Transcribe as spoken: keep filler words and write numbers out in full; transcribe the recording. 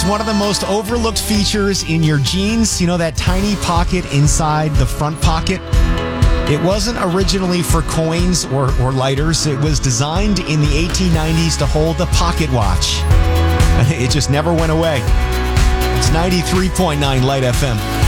It's one of the most overlooked features in your jeans. You know that tiny pocket inside the front pocket? It wasn't originally for coins or, or lighters. It was designed in the eighteen nineties to hold a pocket watch. It just never went away. It's ninety-three point nine Light F M.